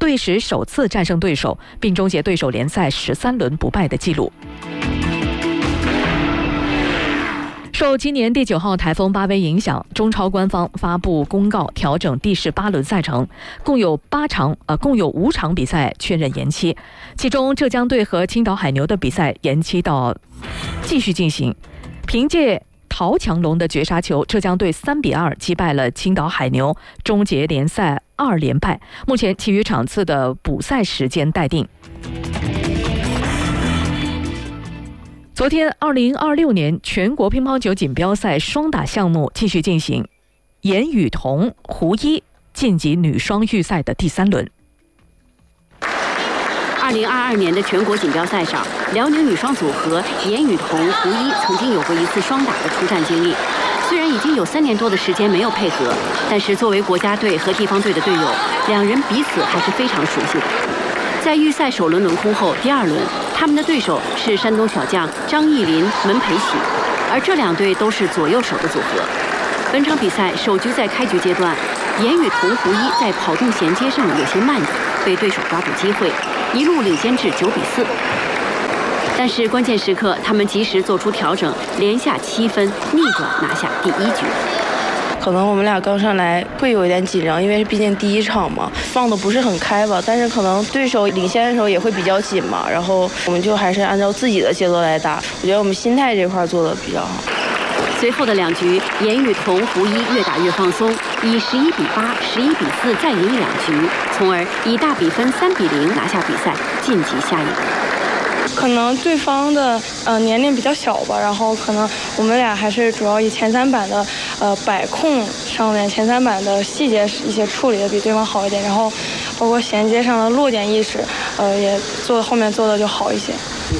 队史首次战胜对手，并终结对手联赛13轮不败的纪录。受今年第9号台风巴威影响，中超官方发布公告调整第18轮赛程，共有5场比赛确认延期，其中浙江队和青岛海牛的比赛延期到继续进行。凭借陶强龙的绝杀球，浙江队3-2击败了青岛海牛，终结联赛2连败。目前其余场次的补赛时间待定。昨天2026年全国乒乓球锦标赛双打项目继续进行，严雨桐、胡一晋级女双预赛的第3轮。 2022年的全国锦标赛上，辽宁女双组合严雨桐、胡一曾经有过一次双打的出战经历。虽然已经有3年多的时间没有配合，但是作为国家队和地方队的队友，两人彼此还是非常熟悉的。在预赛首轮轮空后，第2轮，他们的对手是山东小将张艺林、门培喜，而这2队都是左右手的组合。本场比赛首局在开局阶段，严雨桐、胡一在跑动衔接上有些慢点，被对手抓住机会，一路领先至9-4。但是关键时刻，他们及时做出调整，连下7分，逆转拿下第1局。 可能我们俩刚上来会有一点紧张，因为毕竟第1场嘛，放的不是很开吧。但是可能对手领先的时候也会比较紧嘛，然后我们就还是按照自己的节奏来打。我觉得我们心态这块做的比较好。 随后的2局，严雨桐、胡一越打越放松，以11-8、11-4再赢2局，从而以大比分3-0拿下比赛，晋级下一轮。 可能对方的年龄比较小吧，然后可能我们俩还是主要以前3板的摆控上面前3板的细节一些处理的比对方好一点，然后包括衔接上的落点意识也后面做的就好一些。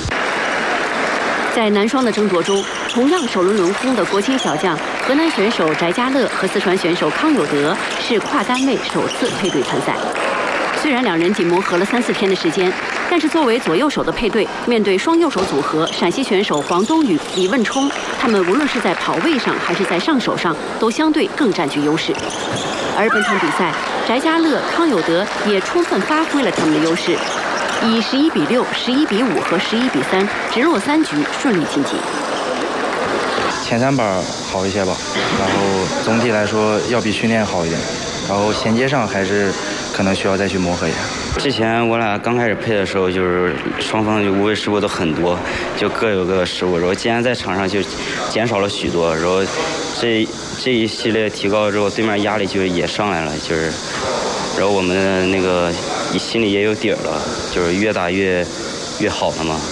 在男双的争夺中，同样首轮轮空的国青小将河南选手翟家乐和四川选手康有德是跨单位首次配对参赛。虽然2人仅磨合了3-4天的时间，但是作为左右手的配对，面对双右手组合陕西选手黄冬雨、李问冲，他们无论是在跑位上还是在上手上，都相对更占据优势。而本场比赛，翟家乐、康有德也充分发挥了他们的优势，以11-6、11-5和11-3直落3局顺利晋级。 前3板好一些吧，然后总体来说要比训练好一点，然后衔接上还是可能需要再去磨合一下。 之前我俩刚开始配的时候，就是双方就无谓失误都很多，就各有各的失误。然后既然在场上就减少了许多，然后这一系列提高之后，对面压力就也上来了，就是，然后我们那个心里也有底儿了，就是越打越好了嘛。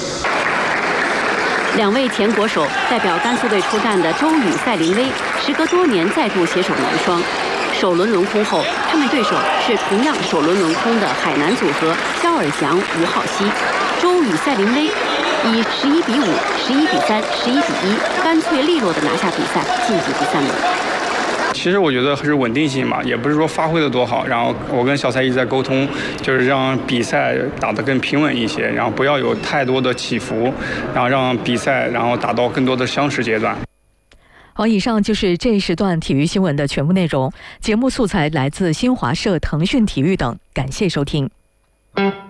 2位前国手代表甘肃队出战的周雨、赛林威，时隔多年再度携手男双。首轮轮空后，他们对手是同样首轮轮空的海南组合肖尔翔、吴浩熙。周雨、赛林威以11-5、11-3、11-1干脆利落地拿下比赛，晋级第3轮。 其实我觉得还是稳定性嘛，也不是说发挥的多好。然后我跟小蔡一直在沟通，就是让比赛打得更平稳一些，然后不要有太多的起伏，然后让比赛打到更多的相持阶段。 好，以上就是这一时段体育新闻的全部内容。节目素材来自新华社、腾讯体育等，感谢收听。